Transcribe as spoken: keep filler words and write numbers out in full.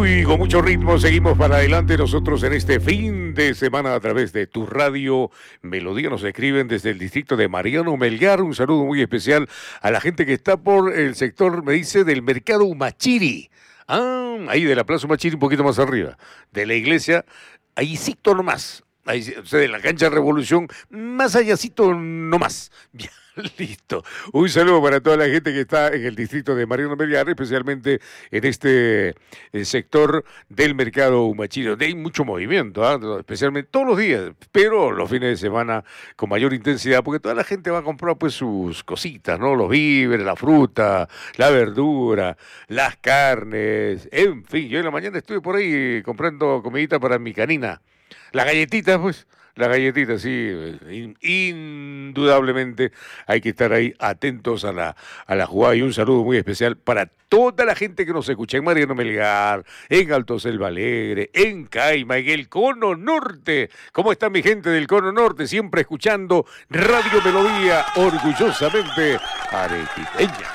Uy, con mucho ritmo seguimos para adelante nosotros en este fin de semana a través de tu radio Melodía. Nos escriben desde el distrito de Mariano Melgar. Un saludo muy especial a la gente que está por el sector, me dice, del mercado Humachiri. Ah, ahí de la Plaza Humachiri, un poquito más arriba. De la iglesia, ahícito nomás. Ahí, o sea, de la cancha Revolución, más allácito nomás. Ya, listo. Un saludo para toda la gente que está en el distrito de Mariano Melgar, especialmente en este eh, sector del mercado Humachiri, donde hay mucho movimiento, ¿eh? Especialmente todos los días, pero los fines de semana con mayor intensidad, porque toda la gente va a comprar pues sus cositas, ¿no? Los víveres, la fruta, la verdura, las carnes, en fin. Yo en la mañana estuve por ahí comprando comidita para mi canina. Las galletitas, pues, las galletitas, sí, in, indudablemente hay que estar ahí atentos a la, a la jugada y un saludo muy especial para toda la gente que nos escucha en Mariano Melgar, en Alto Selva Alegre, en Caima, en el Cono Norte. ¿Cómo está mi gente del Cono Norte? Siempre escuchando Radio Melodía, orgullosamente arequipeña.